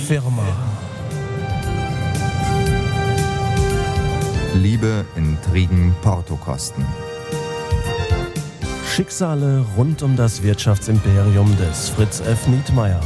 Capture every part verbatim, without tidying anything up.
Firma. Liebe, Intrigen, Portokosten. Schicksale rund um das Wirtschaftsimperium des Fritz F. Nietmeyer.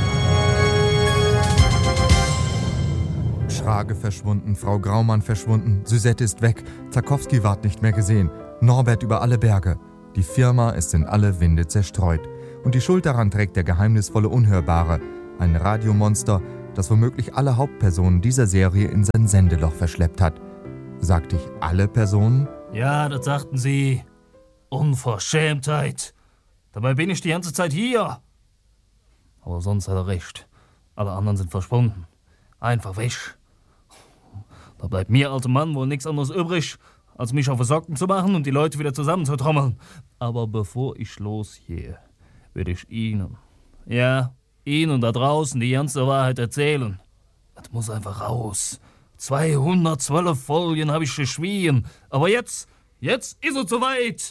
Schrage verschwunden, Frau Graumann verschwunden, Suzette ist weg, Zarkowski ward nicht mehr gesehen, Norbert über alle Berge. Die Firma ist in alle Winde zerstreut. Und die Schuld daran trägt der geheimnisvolle Unhörbare, ein Radiomonster, das womöglich alle Hauptpersonen dieser Serie in sein Sendeloch verschleppt hat. Sagte ich alle Personen? Ja, das sagten sie. Unverschämtheit. Dabei bin ich die ganze Zeit hier. Aber sonst hat er recht. Alle anderen sind verschwunden. Einfach weg. Da bleibt mir, alter Mann, wohl nichts anderes übrig, als mich auf die Socken zu machen und die Leute wieder zusammenzutrommeln. Aber bevor ich losgehe, will ich Ihnen, ja, Ihnen da draußen die ganze Wahrheit erzählen. Das muss einfach raus. zweihundertzwölf Folgen habe ich geschwiegen. Aber jetzt, jetzt ist es soweit.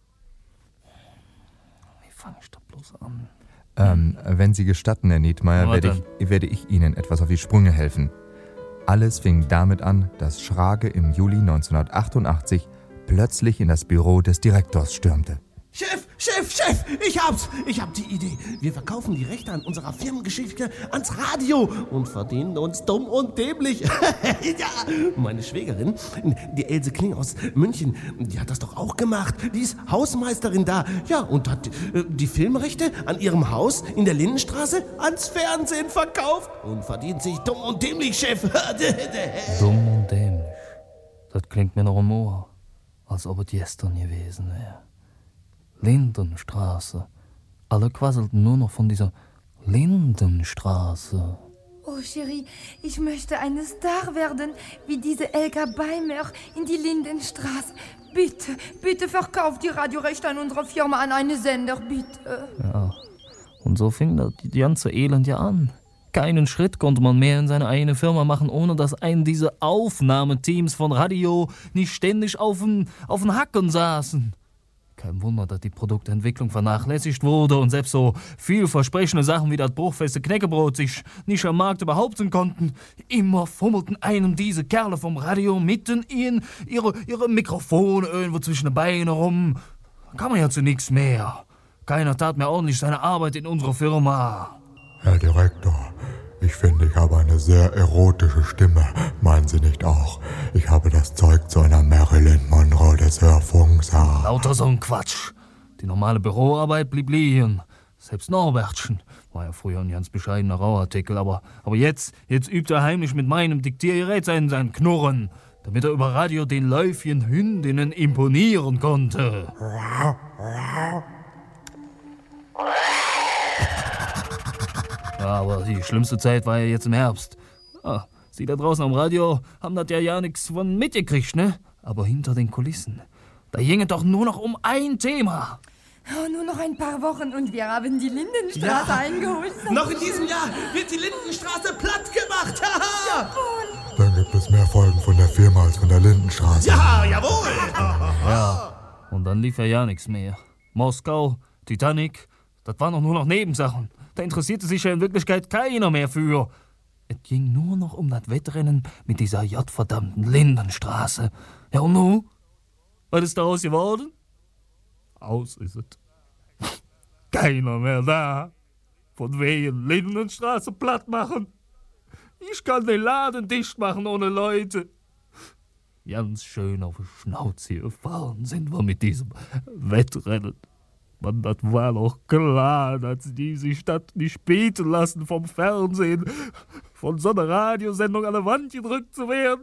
Wie fange ich da bloß an? Ähm, wenn Sie gestatten, Herr Nietmeyer, werde ich, werde ich Ihnen etwas auf die Sprünge helfen. Alles fing damit an, dass Schrage im Juli neunzehnhundertachtundachtzig plötzlich in das Büro des Direktors stürmte. Chef, Chef, Chef, ich hab's, ich hab die Idee. Wir verkaufen die Rechte an unserer Firmengeschichte ans Radio und verdienen uns dumm und dämlich. Ja, meine Schwägerin, die Else Kling aus München, die hat das doch auch gemacht. Die ist Hausmeisterin da. Ja, und hat äh, die Filmrechte an ihrem Haus in der Lindenstraße ans Fernsehen verkauft und verdient sich dumm und dämlich, Chef. Dumm und dämlich. Das klingt mir noch im Ohr, als ob es gestern gewesen wäre. Lindenstraße. Alle quasselten nur noch von dieser Lindenstraße. Oh, Chérie, ich möchte eine Star werden, wie diese Elga Beimer in die Lindenstraße. Bitte, bitte verkauf die Radiorechte an unserer Firma an einen Sender, bitte. Ja, und so fing das die ganze Elend ja an. Keinen Schritt konnte man mehr in seine eigene Firma machen, ohne dass einen diese Aufnahmeteams von Radio nicht ständig auf den, auf den Hacken saßen. Kein Wunder, dass die Produktentwicklung vernachlässigt wurde und selbst so vielversprechende Sachen wie das bruchfeste Knäckebrot sich nicht am Markt behaupten konnten. Immer fummelten einem diese Kerle vom Radio mitten in ihre, ihre Mikrofone irgendwo zwischen den Beinen rum. Da kann man ja zu nichts mehr. Keiner tat mehr ordentlich seine Arbeit in unserer Firma. Herr Direktor, ich finde, ich habe eine sehr erotische Stimme. Meinen Sie nicht auch? Ich habe das Zeug zu einer Marilyn Monroe des Hörfunks. Ah. Lauter so ein Quatsch. Die normale Büroarbeit blieb liegen. Selbst Norbertchen war ja früher ein ganz bescheidener Rauartikel. Aber, aber jetzt, jetzt übt er heimlich mit meinem Diktiergerät sein, sein Knurren, damit er über Radio den Läufchen Hündinnen imponieren konnte. Ja, aber die schlimmste Zeit war ja jetzt im Herbst. Ah, Sie da draußen am Radio haben das ja ja nichts von mitgekriegt, ne? Aber hinter den Kulissen, da ginge doch nur noch um ein Thema. Oh, nur noch ein paar Wochen und wir haben die Lindenstraße Ja. eingeholt. Noch in diesem Jahr wird die Lindenstraße platt gemacht. Jawohl. Dann gibt es mehr Folgen von der Firma als von der Lindenstraße. Ja, jawohl. Ja, und dann lief ja ja nichts mehr. Moskau, Titanic, das waren doch nur noch Nebensachen. Da interessierte sich ja in Wirklichkeit keiner mehr für. Es ging nur noch um das Wettrennen mit dieser J-verdammten Lindenstraße. Ja, und nun? Was ist daraus geworden? Aus ist es. Keiner mehr da. Von wegen Lindenstraße platt machen. Ich kann den Laden dicht machen ohne Leute. Ganz schön auf die Schnauze gefahren sind wir mit diesem Wettrennen. Man, das war doch klar, dass die sich das nicht bieten lassen vom Fernsehen, von so einer Radiosendung an der Wand gedrückt zu werden.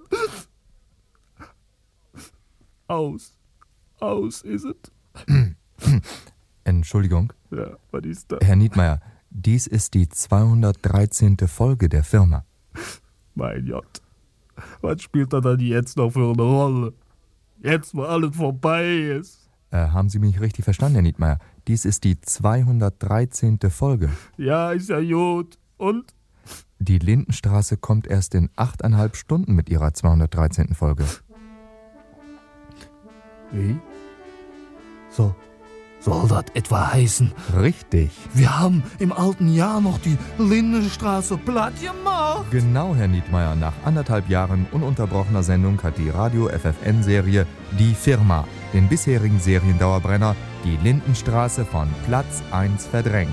Aus. Aus ist es. Entschuldigung. Ja, was ist das? Herr Nietmeyer, dies ist die zweihundertdreizehnte Folge der Firma. Mein Gott, was spielt da dann jetzt noch für eine Rolle? Jetzt, wo alles vorbei ist. Äh, haben Sie mich richtig verstanden, Herr Nietmeyer? Dies ist die zweihundertdreizehnte Folge. Ja, ist ja gut. Und? Die Lindenstraße kommt erst in achteinhalb Stunden mit ihrer zweihundertdreizehnten Folge. Wie? So, Soll das etwa heißen, Richtig. wir haben im alten Jahr noch die Lindenstraße platt gemacht? Genau, Herr Niedmeyer. Nach anderthalb Jahren ununterbrochener Sendung hat die Radio-F F N-Serie Die Firma den bisherigen Seriendauerbrenner Die Lindenstraße von Platz eins verdrängt.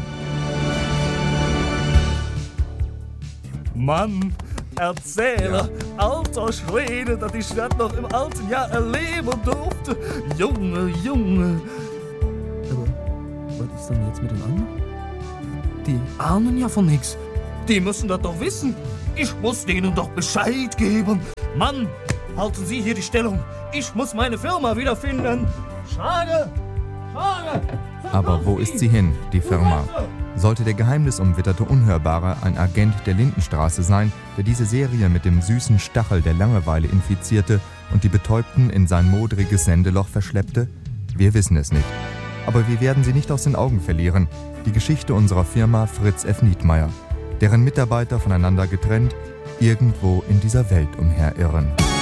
Mann, Erzähler, alter Schwede, dass ich das noch im alten Jahr erleben durfte. Junge, Junge. Aber was ist denn jetzt mit den anderen? Die ahnen ja von nichts. Die müssen das doch wissen. Ich muss denen doch Bescheid geben. Mann, halten Sie hier die Stellung. Ich muss meine Firma wiederfinden. Schade, schade. Aber wo ist sie hin, die Firma? Sollte der geheimnisumwitterte Unhörbare ein Agent der Lindenstraße sein, der diese Serie mit dem süßen Stachel der Langeweile infizierte und die Betäubten in sein modriges Sendeloch verschleppte? Wir wissen es nicht. Aber wir werden sie nicht aus den Augen verlieren. Die Geschichte unserer Firma Fritz F. Niedmeyer, deren Mitarbeiter voneinander getrennt irgendwo in dieser Welt umherirren.